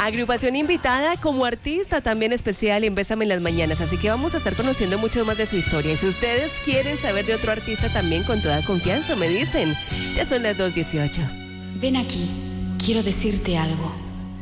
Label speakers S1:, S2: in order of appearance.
S1: Agrupación invitada como artista también especial en Bésame en las Mañanas, así que vamos a estar conociendo mucho más de su historia. Y si ustedes quieren saber de otro artista también, con toda confianza me dicen. Ya son las 2:18.
S2: Ven aquí, quiero decirte algo.